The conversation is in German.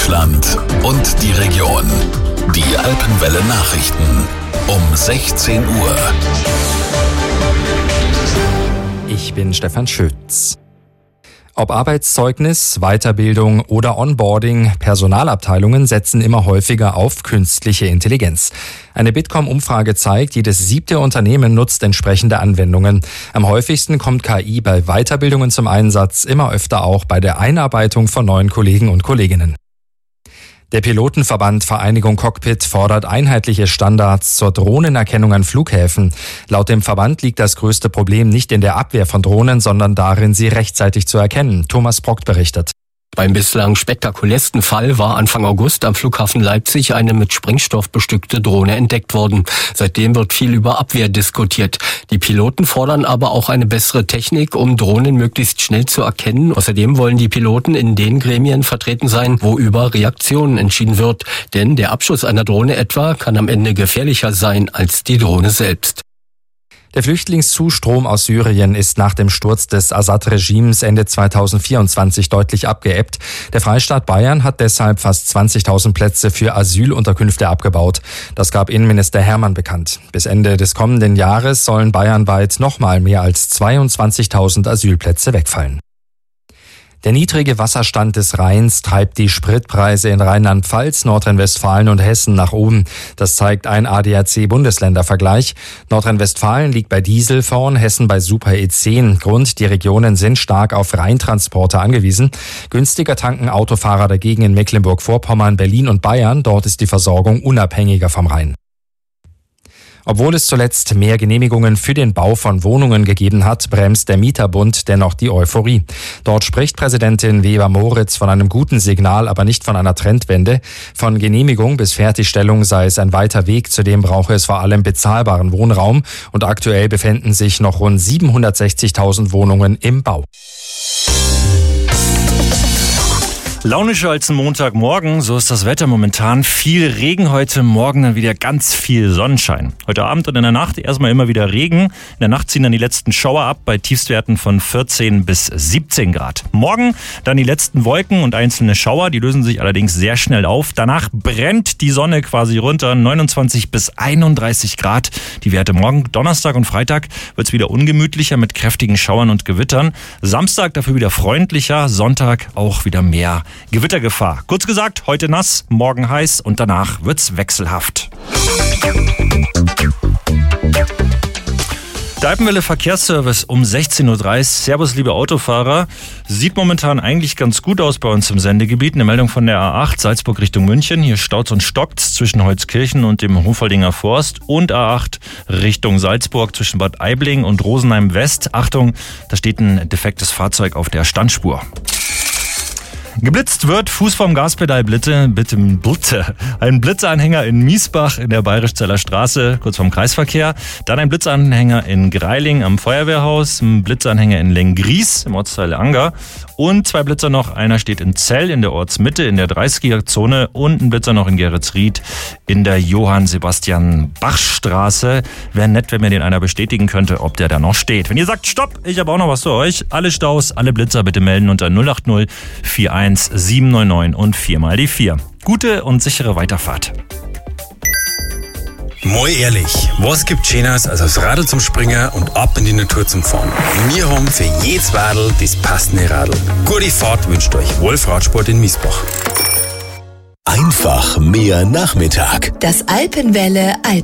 Deutschland und die Region. Die Alpenwelle Nachrichten um 16 Uhr. Ich bin Stefan Schütz. Ob Arbeitszeugnis, Weiterbildung oder Onboarding, Personalabteilungen setzen immer häufiger auf künstliche Intelligenz. Eine Bitkom-Umfrage zeigt, jedes 7. Unternehmen nutzt entsprechende Anwendungen. Am häufigsten kommt KI bei Weiterbildungen zum Einsatz, immer öfter auch bei der Einarbeitung von neuen Kollegen und Kolleginnen. Der Pilotenverband Vereinigung Cockpit fordert einheitliche Standards zur Drohnenerkennung an Flughäfen. Laut dem Verband liegt das größte Problem nicht in der Abwehr von Drohnen, sondern darin, sie rechtzeitig zu erkennen. Thomas Brockt berichtet. Beim bislang spektakulärsten Fall war Anfang August am Flughafen Leipzig eine mit Sprengstoff bestückte Drohne entdeckt worden. Seitdem wird viel über Abwehr diskutiert. Die Piloten fordern aber auch eine bessere Technik, um Drohnen möglichst schnell zu erkennen. Außerdem wollen die Piloten in den Gremien vertreten sein, wo über Reaktionen entschieden wird. Denn der Abschuss einer Drohne etwa kann am Ende gefährlicher sein als die Drohne selbst. Der Flüchtlingszustrom aus Syrien ist nach dem Sturz des Assad-Regimes Ende 2024 deutlich abgeebbt. Der Freistaat Bayern hat deshalb fast 20.000 Plätze für Asylunterkünfte abgebaut. Das gab Innenminister Hermann bekannt. Bis Ende des kommenden Jahres sollen bayernweit nochmal mehr als 22.000 Asylplätze wegfallen. Der niedrige Wasserstand des Rheins treibt die Spritpreise in Rheinland-Pfalz, Nordrhein-Westfalen und Hessen nach oben. Das zeigt ein ADAC-Bundesländervergleich. Nordrhein-Westfalen liegt bei Diesel vorn, Hessen bei Super E10. Grund, die Regionen sind stark auf Rheintransporte angewiesen. Günstiger tanken Autofahrer dagegen in Mecklenburg-Vorpommern, Berlin und Bayern. Dort ist die Versorgung unabhängiger vom Rhein. Obwohl es zuletzt mehr Genehmigungen für den Bau von Wohnungen gegeben hat, bremst der Mieterbund dennoch die Euphorie. Dort spricht Präsidentin Weber-Moritz von einem guten Signal, aber nicht von einer Trendwende. Von Genehmigung bis Fertigstellung sei es ein weiter Weg, zudem brauche es vor allem bezahlbaren Wohnraum und aktuell befinden sich noch rund 760.000 Wohnungen im Bau. Launischer als ein Montagmorgen, so ist das Wetter momentan. Viel Regen heute, morgen dann wieder ganz viel Sonnenschein. Heute Abend und in der Nacht erstmal immer wieder Regen. In der Nacht ziehen dann die letzten Schauer ab bei Tiefstwerten von 14 bis 17 Grad. Morgen dann die letzten Wolken und einzelne Schauer, die lösen sich allerdings sehr schnell auf. Danach brennt die Sonne quasi runter, 29 bis 31 Grad. Die Werte morgen, Donnerstag und Freitag wird es wieder ungemütlicher mit kräftigen Schauern und Gewittern. Samstag dafür wieder freundlicher, Sonntag auch wieder mehr Gewittergefahr. Kurz gesagt, heute nass, morgen heiß und danach wird's wechselhaft. Der Alpenwelle Verkehrsservice um 16.30 Uhr. Servus, liebe Autofahrer. Sieht momentan eigentlich ganz gut aus bei uns im Sendegebiet. Eine Meldung von der A8 Salzburg Richtung München. Hier staut's und stockt's zwischen Holzkirchen und dem Hofoldinger Forst. Und A8 Richtung Salzburg zwischen Bad Aibling und Rosenheim West. Achtung, da steht ein defektes Fahrzeug auf der Standspur. Geblitzt wird, Fuß vom Gaspedal, bitte. Ein Blitzanhänger in Miesbach in der Bayerischzeller Straße, kurz vorm Kreisverkehr. Dann ein Blitzanhänger in Greiling am Feuerwehrhaus, ein Blitzanhänger in Lengries im Ortsteil Anger und 2 Blitzer noch. Einer steht in Zell in der Ortsmitte in der 30er-Zone und ein Blitzer noch in Geretsried in der Johann-Sebastian-Bach-Straße. Wäre nett, wenn mir den einer bestätigen könnte, ob der da noch steht. Wenn ihr sagt, stopp, ich habe auch noch was für euch. Alle Staus, alle Blitzer bitte melden unter 080 41 799 und 4 mal die 4. Gute und sichere Weiterfahrt. Mal ehrlich, was gibt Schöneres als aufs Radl zum Springen und ab in die Natur zum Fahren? Wir haben für jedes Radl das passende Radl. Gute Fahrt wünscht euch Wolf Radsport in Miesbach. Einfach mehr Nachmittag. Das Alpenwelle